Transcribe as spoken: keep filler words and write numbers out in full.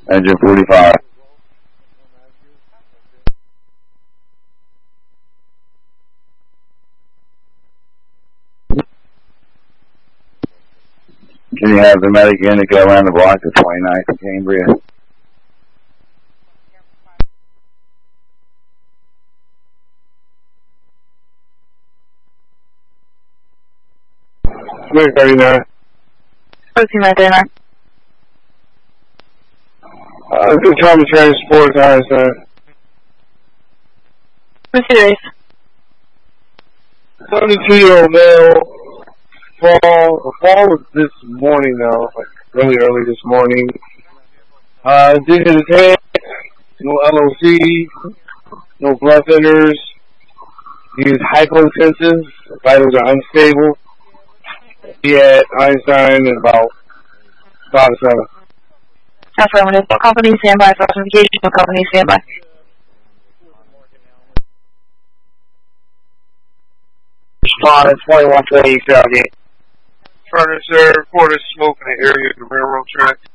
Engine forty-five. Can you have the medic unit go around the block to twenty-ninth and Cambria? thirty-nine. thirty-nine, thirty-nine. Uh, this is Thomas Transport, Einstein. What's your race? seventy-two-year-old male. Fall, the fall was this morning though, like really early this morning. Uh, did his head, no L O C, no blood thinners. He was hypotensive, vitals are unstable. He had Einstein at about five to seven. Affirmative. Company standby for classification. Company standby. Respond twenty-one twenty Southgate. Furniture, reported smoke in the area of the railroad track.